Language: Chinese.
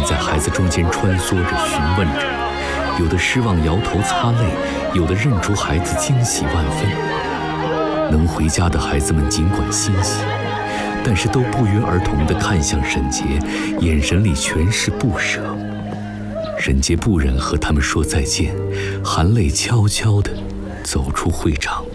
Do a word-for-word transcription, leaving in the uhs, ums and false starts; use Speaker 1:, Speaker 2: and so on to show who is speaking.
Speaker 1: 在孩子中间穿梭着，询问着，有的失望摇头擦泪，有的认出孩子惊喜万分。能回家的孩子们尽管欣喜，但是都不约而同地看向沈杰，眼神里全是不舍。沈杰不忍和他们说再见，含泪悄悄地走出会场。